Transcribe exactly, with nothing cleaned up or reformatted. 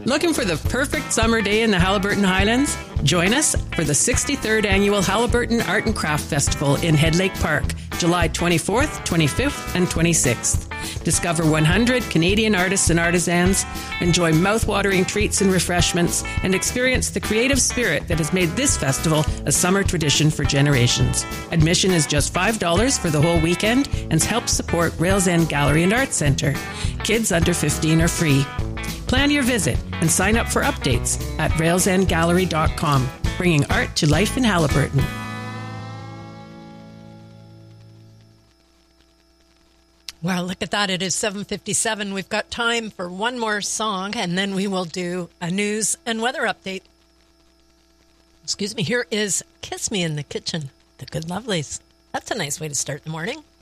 Looking for the perfect summer day in the Haliburton Highlands? Join us for the sixty-third Annual Haliburton Art and Craft Festival in Head Lake Park, July twenty-fourth, twenty-fifth, and twenty-sixth. Discover one hundred Canadian artists and artisans, enjoy mouth-watering treats and refreshments, and experience the creative spirit that has made this festival a summer tradition for generations. Admission is just five dollars for the whole weekend and helps support Rails End Gallery and Arts Centre. Kids under fifteen are free. Plan your visit and sign up for updates at rails end gallery dot com, bringing art to life in Haliburton. Well, look at that. It is seven fifty-seven. We've got time for one more song, and then we will do a news and weather update. Excuse me. Here is Kiss Me in the Kitchen, the Good Lovelies. That's a nice way to start the morning.